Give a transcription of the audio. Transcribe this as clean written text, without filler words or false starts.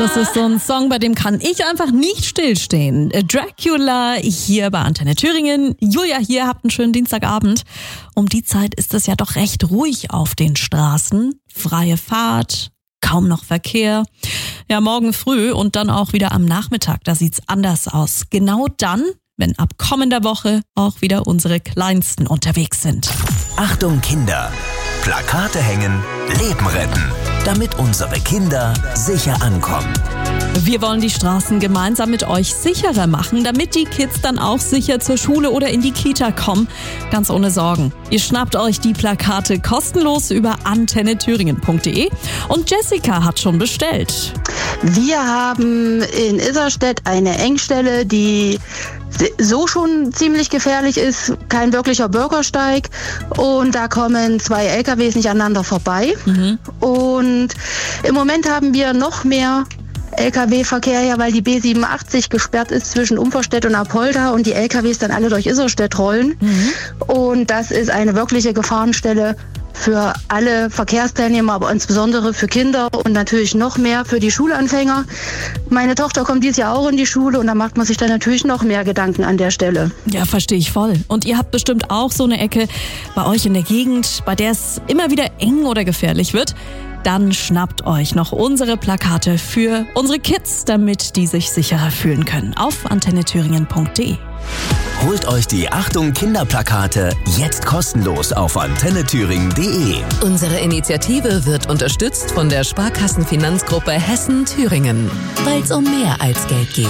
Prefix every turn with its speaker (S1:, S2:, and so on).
S1: Das ist so ein Song, bei dem kann ich einfach nicht stillstehen. Dracula hier bei Antenne Thüringen. Julia hier, habt einen schönen Dienstagabend. Um die Zeit ist es ja doch recht ruhig auf den Straßen. Freie Fahrt, kaum noch Verkehr. Ja, morgen früh und dann auch wieder am Nachmittag, da sieht's anders aus. Genau dann, wenn ab kommender Woche auch wieder unsere Kleinsten unterwegs sind.
S2: Achtung Kinder! Plakate hängen, Leben retten, damit unsere Kinder sicher ankommen.
S1: Wir wollen die Straßen gemeinsam mit euch sicherer machen, damit die Kids dann auch sicher zur Schule oder in die Kita kommen, ganz ohne Sorgen. Ihr schnappt euch die Plakate kostenlos über antennethüringen.de und Jessica hat schon bestellt.
S3: Wir haben in Isarstedt eine Engstelle, die so schon ziemlich gefährlich ist, kein wirklicher Bürgersteig und da kommen 2 LKWs nicht aneinander vorbei. Und im Moment haben wir noch mehr LKW-Verkehr, ja, weil die B87 gesperrt ist zwischen Umverstedt und Apolda und die LKWs dann alle durch Isarstedt rollen. Und das ist eine wirkliche Gefahrenstelle für alle Verkehrsteilnehmer, aber insbesondere für Kinder und natürlich noch mehr für die Schulanfänger. Meine Tochter kommt dieses Jahr auch in die Schule und da macht man sich dann natürlich noch mehr Gedanken an der Stelle.
S1: Ja, verstehe ich voll. Und ihr habt bestimmt auch so eine Ecke bei euch in der Gegend, bei der es immer wieder eng oder gefährlich wird. Dann schnappt euch noch unsere Plakate für unsere Kids, damit die sich sicherer fühlen können. Auf antennethüringen.de.
S2: Holt euch die Achtung Kinderplakate jetzt kostenlos auf antennethüringen.de.
S4: Unsere Initiative wird unterstützt von der Sparkassenfinanzgruppe Hessen-Thüringen, weil es um mehr als Geld geht.